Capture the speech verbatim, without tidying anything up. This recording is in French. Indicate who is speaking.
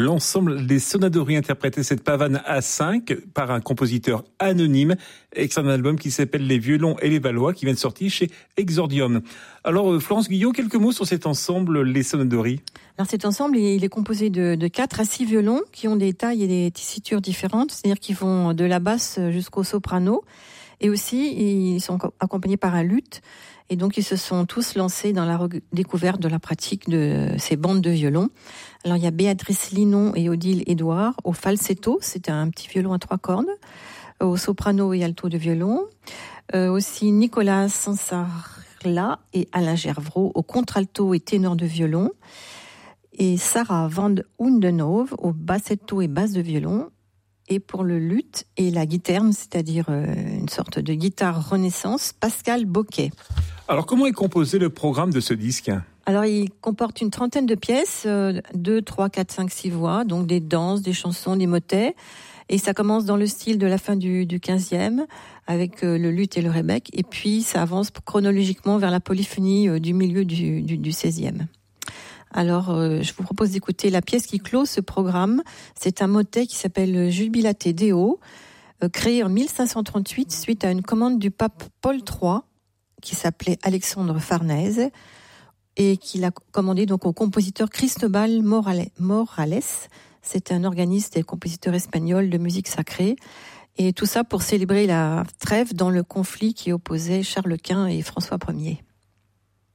Speaker 1: l'ensemble des Sonadori interprétait cette pavane à cinq par un compositeur anonyme, extrait d'un album qui s'appelle Les Violons et les Valois, qui vient de sortir chez Exordium. Alors, Florence Guyot, quelques mots sur cet ensemble, les Sonadori.
Speaker 2: Alors cet ensemble, il est composé de, de quatre à six violons qui ont des tailles et des tessitures différentes, c'est-à-dire qu'ils vont de la basse jusqu'au soprano. Et aussi, ils sont accompagnés par un luth. Et donc, ils se sont tous lancés dans la découverte de la pratique de ces bandes de violon. Alors, il y a Béatrice Linon et Odile Édouard au falsetto. C'est un petit violon à trois cordes. Au soprano et alto de violon. Euh, aussi, Nicolas Sansarla et Alain Gervraud au contralto et ténor de violon. Et Sarah Van Hoendenhove au bassetto et basse de violon. Et pour le luth et la guiterne, c'est-à-dire une sorte de guitare renaissance, Pascal Boquet.
Speaker 1: Alors, comment est composé le programme de ce disque ?
Speaker 2: Alors, il comporte une trentaine de pièces, deux, trois, quatre, cinq, six voix, donc des danses, des chansons, des motets. Et ça commence dans le style de la fin du, du quinzième, avec le luth et le rebec. Et puis, ça avance chronologiquement vers la polyphonie du milieu du, du, du seizième. Alors, euh, je vous propose d'écouter la pièce qui clôt ce programme. C'est un motet qui s'appelle Jubilate Deo, euh, créé en mille cinq cent trente-huit suite à une commande du pape Paul trois, qui s'appelait Alexandre Farnèse, et qu'il a commandé donc au compositeur Cristobal Morales. Morales. C'est un organiste et compositeur espagnol de musique sacrée. Et tout ça pour célébrer la trêve dans le conflit qui opposait Charles Quint et François Ier.